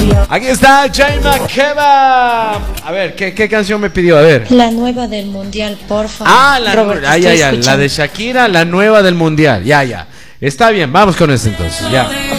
Aquí está Jaima Keba. A ver, ¿qué canción me pidió? A ver. La nueva del mundial, por favor. Ya. La de Shakira, la nueva del mundial. Ya. Está bien, vamos con eso entonces. Ya.